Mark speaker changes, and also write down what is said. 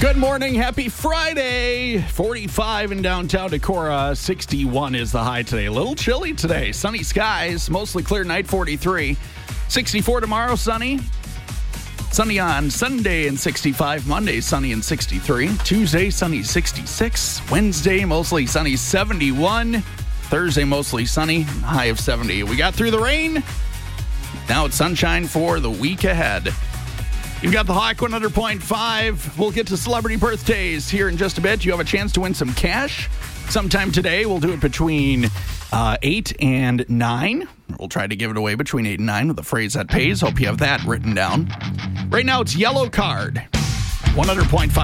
Speaker 1: Good morning. Happy Friday. 45 in downtown Decorah. 61 is the high today. A little chilly today. Sunny skies. Mostly clear night, 43. 64 tomorrow, sunny. Sunny on Sunday and 65. Monday, sunny and 63. Tuesday, sunny, 66. Wednesday, mostly sunny, 71. Thursday, mostly sunny, high of 70. We got through the rain. Now it's sunshine for the week ahead. You've got the Hawk 100.5. We'll get to celebrity birthdays here in just a bit. You have a chance to win some cash sometime today. We'll do it between 8 and 9. We'll try to give it away between 8 and 9 with a phrase that pays. Hope you have that written down. Right now, it's Yellow Card. 100.5.